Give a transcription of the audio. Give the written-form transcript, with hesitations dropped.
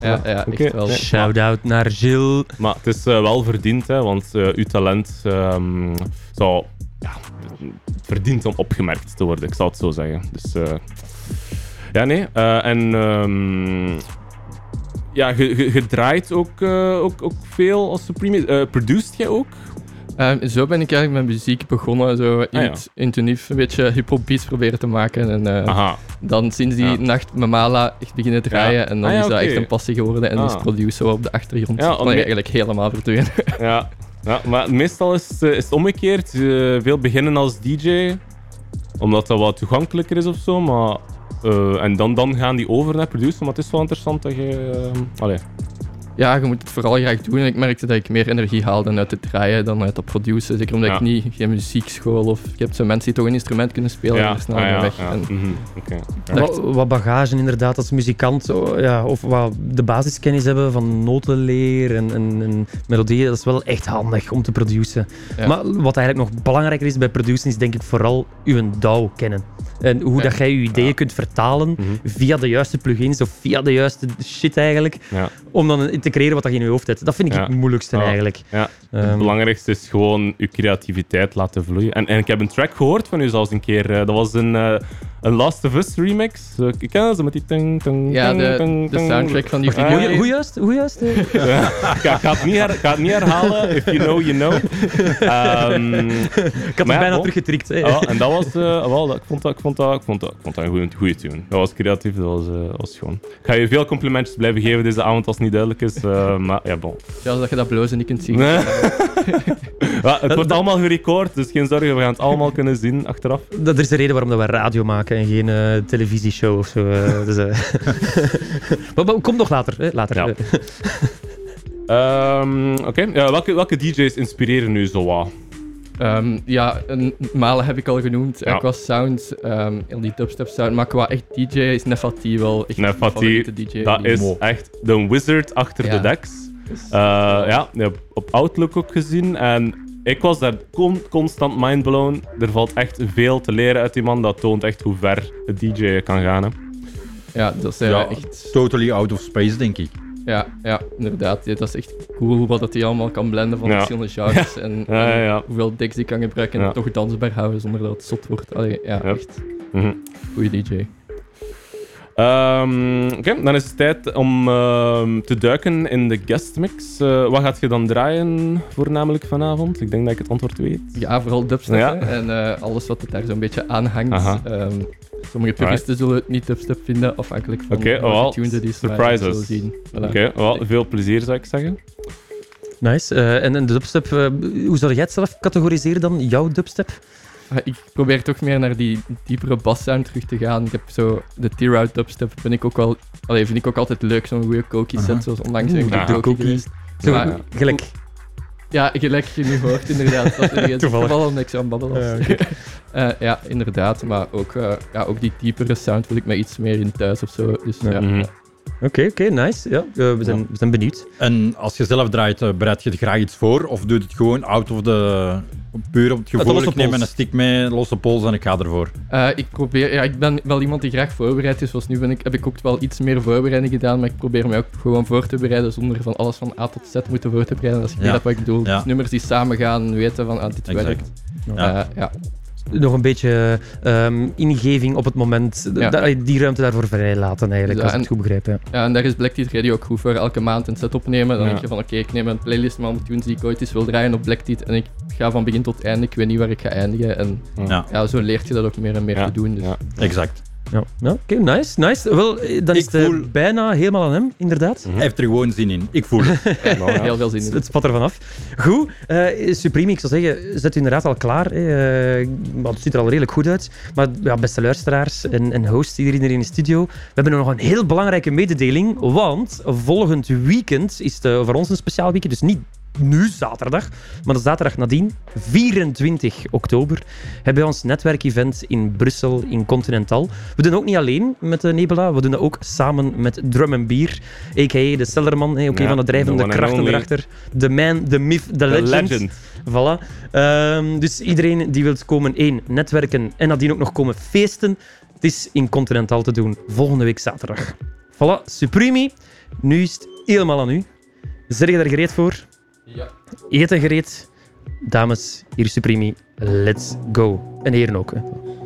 Ja, echt wel. Shout-out naar Gilles. Maar het is wel verdiend, hè, want uw talent zou verdient om opgemerkt te worden, ik zou het zo zeggen. Dus ja, nee. Je draait ook veel als Supreme. Produced jij ook? Zo ben ik eigenlijk met muziek begonnen. Zo intuïtief een beetje hip-hop beats proberen te maken. En dan sinds die nacht Mamala echt beginnen draaien. En dan is dat echt een passie geworden. En is produce zo op de achtergrond. Eigenlijk helemaal verdwenen. Ja, maar meestal is het omgekeerd. Veel beginnen als DJ, omdat dat wat toegankelijker is of zo. Maar, en dan gaan die over naar produceren. Maar het is wel interessant dat je... Ja, je moet het vooral graag doen. En ik merkte dat ik meer energie haalde uit het draaien dan uit het produceren. Zeker omdat ik geen muziekschool of... Je hebt zo mensen die toch een instrument kunnen spelen en er snel weg. Wat bagage inderdaad als muzikant, of wat de basiskennis hebben van notenleer en melodieën, dat is wel echt handig om te produceren. Ja. Maar wat eigenlijk nog belangrijker is bij produceren is denk ik vooral uw DAW kennen. En hoe dat jij je ideeën kunt vertalen via de juiste plugins of via de juiste shit eigenlijk, om dan te creëren wat je in je hoofd hebt. Dat vind ik het moeilijkste eigenlijk. Ja. Het belangrijkste is gewoon je creativiteit laten vloeien. En ik heb een track gehoord van u zelfs een keer. Dat was een Last of Us remix. Ik ken ze met die ting. Ja, de soundtrack van die video. Hoe juist? Ik ga het niet herhalen. If you know, you know. Ik had het bijna teruggetrikt. En dat was... Ik vond dat een goede tune. Dat was creatief, dat was schoon. Ik ga je veel complimentjes blijven geven deze avond als het niet duidelijk is. Maar ja, bon. Ja, zodat je dat blozen niet kunt zien. Het wordt allemaal gerecord, dus geen zorgen, we gaan het allemaal kunnen zien achteraf. Dat is de reden waarom we radio maken en geen televisieshow of zo. Maar kom nog later. Ja. Oké. Welke DJ's inspireren u zo wat? Malen heb ik al genoemd. Qua sound, heel die dubstep sound. Maar qua echt DJ is Nefati wel echt mijn favoriete DJ. Dat is echt de wizard achter de decks. Op Outlook ook gezien. En ik was daar constant mindblown. Er valt echt veel te leren uit die man. Dat toont echt hoe ver de DJ kan gaan. Hè. Ja, dat is echt... Totally out of space, denk ik. Ja, inderdaad. Dat is echt cool wat hij allemaal kan blenden van verschillende genres. En hoeveel decks hij kan gebruiken en het toch dansbaar houden zonder dat het zot wordt. Echt. Goeie DJ. Oké, dan is het tijd om te duiken in de guestmix. Wat gaat je dan draaien voornamelijk vanavond? Ik denk dat ik het antwoord weet. Ja, vooral dubstep en alles wat het daar zo'n beetje aan hangt. Sommige puristen zullen het niet dubstep vinden, afhankelijk van de tunes die ze zullen zien. Voilà. Veel plezier zou ik zeggen. Nice. En de dubstep, hoe zou jij het zelf categoriseren dan, jouw dubstep? Ik probeer toch meer naar die diepere bassound terug te gaan. Ik heb zo de tear-out dubstep vind ik ook altijd leuk, zo'n goede Koki set, zoals onlangs een Koki. Gelijk. Ja, gelijk je nu hoort, inderdaad. Dat is toevallig omdat ik zo aan babbelen was. Ja, inderdaad. Maar ook die diepere sound voel ik me iets meer in thuis of zo. Dus, Oké, nice. Ja, we zijn benieuwd. En als je zelf draait, bereid je graag iets voor? Of doe je het gewoon out of the... Puur op het gevoel, ik neem een stick mee, losse pols en ik ga ervoor? Ik ben wel iemand die graag voorbereid is. Zoals nu heb ik ook wel iets meer voorbereiding gedaan, maar ik probeer mij ook gewoon voor te bereiden zonder van alles van A tot Z moeten voor te bereiden. Als ik weet wat ik bedoel. Dus nummers die samen gaan, weten van dit werkt. Nog een beetje ingeving op het moment, die ruimte daarvoor vrij laten eigenlijk, als ik het goed begrijp. Ja, en daar is Black Teeth Radio ook goed voor. Elke maand een set opnemen, dan denk je van oké, ik neem een playlist met allemaal tunes die ik ooit eens wil draaien op Black Teeth en ik ga van begin tot einde, ik weet niet waar ik ga eindigen. En zo leert je dat ook meer en meer te doen. Dus. Exact. Ja, oké, nice. Wel, dan is het bijna helemaal aan hem, inderdaad. Hij heeft er gewoon zin in. Ik voel het. Heel veel zin in. Het spat ervan af. Goed, Supreme, ik zou zeggen, zet u inderdaad al klaar. Maar het ziet er al redelijk goed uit. Maar beste luisteraars en hosts iedereen in de studio, we hebben nog een heel belangrijke mededeling, want volgend weekend is het voor ons een speciaal weekend, dus niet nu zaterdag, maar de zaterdag nadien, 24 oktober, hebben we ons netwerkevent in Brussel, in Continental. We doen ook niet alleen met Nebula, we doen dat ook samen met Drum & Beer, a.k.a. de Cellerman, een van de drijvende krachten erachter. De man, de myth, de legend. Voilà. Dus iedereen die wil komen, netwerken en nadien ook nog komen feesten, het is in Continental te doen, volgende week zaterdag. Voilà, Supreme. Nu is het helemaal aan u. Zet je daar gereed voor? Ja. Eten gereed? Dames, hier is Supremi. Let's go. En heren ook. Hè.